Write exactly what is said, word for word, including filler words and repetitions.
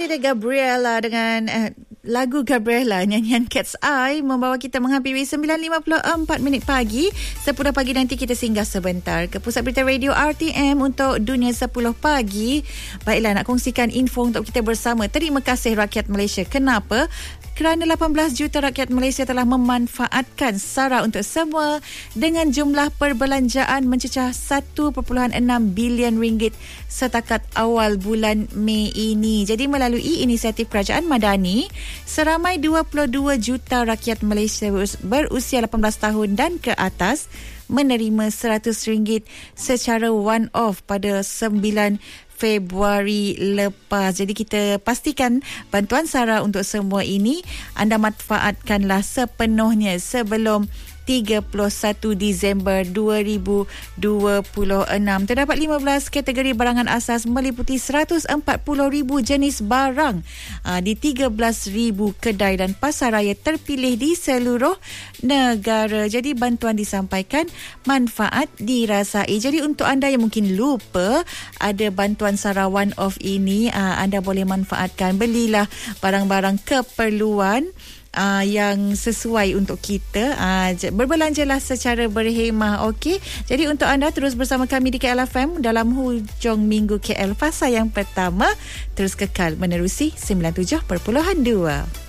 dia Gabriela dengan uh, lagu Gabriela, nyanyian Cat's Eye membawa kita menghampiri sembilan lima puluh empat minit pagi. sepuluh pagi nanti kita singgah sebentar ke Pusat Berita Radio R T M untuk Dunia sepuluh pagi. Baiklah, nak kongsikan info untuk kita bersama. Terima kasih rakyat Malaysia. Kenapa? Kerana lapan belas juta rakyat Malaysia telah memanfaatkan SARA untuk semua dengan jumlah perbelanjaan mencecah satu perpuluhan enam bilion ringgit setakat awal bulan Mei ini. Jadi melalui inisiatif Kerajaan Madani, seramai dua puluh dua juta rakyat Malaysia berusia lapan belas tahun dan ke atas menerima seratus ringgit secara one-off pada sembilan Februari lepas. Jadi kita pastikan bantuan SARA untuk semua ini anda manfaatkanlah sepenuhnya sebelum tiga puluh satu Disember dua ribu dua puluh enam. Terdapat lima belas kategori barangan asas meliputi seratus empat puluh ribu jenis barang aa, di tiga belas ribu kedai dan pasaraya terpilih di seluruh negara. Jadi bantuan disampaikan, manfaat dirasai. Jadi untuk anda yang mungkin lupa ada bantuan SARA one off ini, aa, anda boleh manfaatkan. Belilah barang-barang keperluan Uh, yang sesuai untuk kita. uh, Berbelanjalah secara berhemah. Okey, jadi untuk anda terus bersama kami di K L F M dalam hujung minggu K L fasa yang pertama. Terus kekal menerusi sembilan puluh tujuh perpuluhan dua.